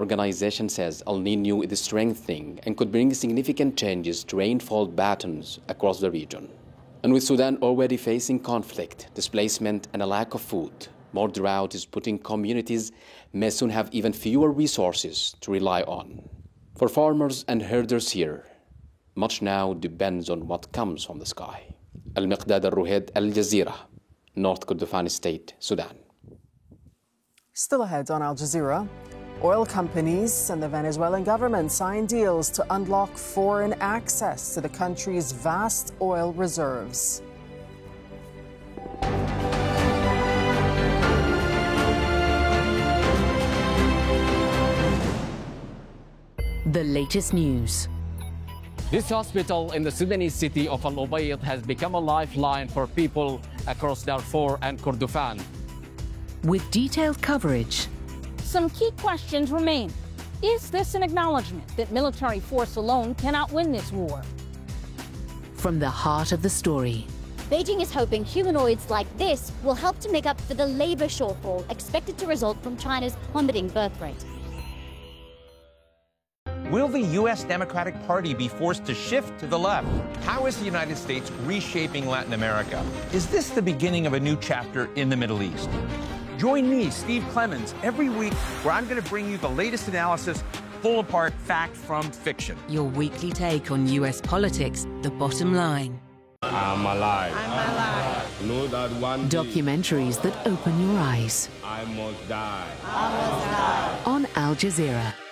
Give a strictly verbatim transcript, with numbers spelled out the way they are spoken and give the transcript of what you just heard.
Organization says El Niño is strengthening and could bring significant changes to rainfall patterns across the region. And with Sudan already facing conflict, displacement, and a lack of food, more drought is putting communities may soon have even fewer resources to rely on. For farmers and herders here, much now depends on what comes from the sky. Al-Miqdad Al-Ruhaid, Al Jazeera, North Kordofan State, Sudan. Still ahead on Al Jazeera, oil companies and the Venezuelan government sign deals to unlock foreign access to the country's vast oil reserves. The latest news. This hospital in the Sudanese city of Al Ubaid has become a lifeline for people across Darfur and Kordofan. With detailed coverage. Some key questions remain. Is this an acknowledgement that military force alone cannot win this war? From the heart of the story. Beijing is hoping humanoids like this will help to make up for the labor shortfall expected to result from China's plummeting birth rate. Will the U S Democratic Party be forced to shift to the left? How is the United States reshaping Latin America? Is this the beginning of a new chapter in the Middle East? Join me, Steve Clemons, every week where I'm going to bring you the latest analysis, pull apart fact from fiction. Your weekly take on U S politics, The Bottom Line. I'm alive. I'm alive. Know that one Documentaries that open your eyes. I must die. I must die. On Al Jazeera.